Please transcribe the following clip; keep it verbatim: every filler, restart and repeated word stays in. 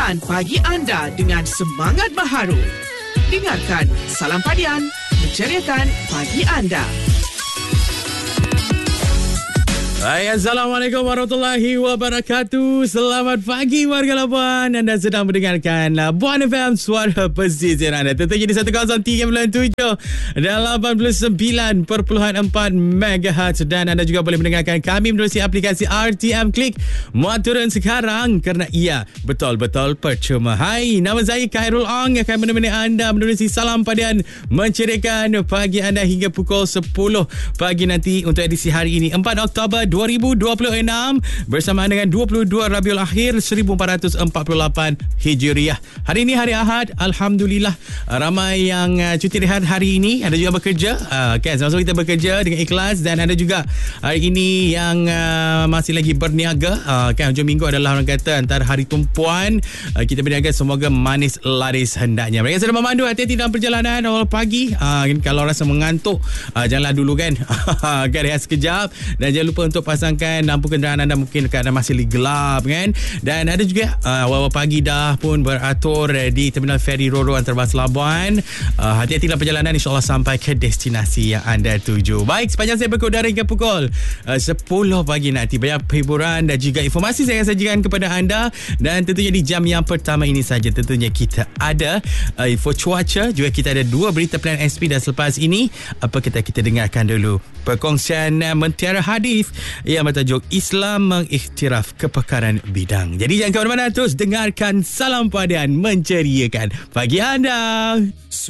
Mulakan pagi anda dengan semangat baharu. Dengarkan Salam Padian, menceriakan pagi anda. Hai, Assalamualaikum warahmatullahi wabarakatuh. Selamat pagi warga Labuan. Anda sedang mendengarkan Labuan F M, suara pesisir anda. Tentunya di seratus tiga puluh tujuh dan lapan puluh sembilan perpuluhan empat megahertz. Dan anda juga boleh mendengarkan kami melalui aplikasi R T M Klik. Muat turun sekarang kerana ia betul-betul percuma. Hai, nama saya Khairul Ong akan menemani anda menerusi Salam Padian, menceriakan pagi anda hingga pukul sepuluh pagi nanti untuk edisi hari ini empat Oktober dua ribu dua puluh enam bersamaan dengan dua puluh dua Rabiul Akhir seribu empat ratus empat puluh lapan Hijriah. Hari ini hari Ahad, alhamdulillah ramai yang uh, cuti rehat hari ini, ada juga bekerja. Uh, kan sama-sama kita bekerja dengan ikhlas, dan ada juga hari ini yang uh, masih lagi berniaga. Uh, kan hujung minggu adalah orang kata antara hari tumpuan. Uh, kita berniaga, semoga manis laris hendaknya. Mereka sedang memandu, hati-hati dalam perjalanan awal pagi. Uh, kalau rasa mengantuk, uh, janganlah dulu kan. Kan rehat sekejap, dan jangan lupa untuk pasangkan lampu kenderaan anda, mungkin keadaan masih lagi gelap kan. Dan ada juga uh, awal pagi dah pun beratur di Terminal Feri Roro Antarabangsa Labuan. uh, Hati-hati dalam perjalanan, insyaAllah sampai ke destinasi yang anda tuju. Baik, sepanjang saya berkudara hingga pukul uh, sepuluh pagi nanti, banyak hiburan dan juga informasi saya akan sajikan kepada anda. Dan tentunya di jam yang pertama ini saja, tentunya kita ada uh, info cuaca, juga kita ada dua berita pilihan S P. Dan selepas ini, apa kita kita dengarkan dulu perkongsian uh, Mentiara Hadis yang bertajuk Islam mengiktiraf kepakaran bidang. Jadi jangan ke mana-mana, terus dengarkan Salam Padian, menceriakan pagi anda.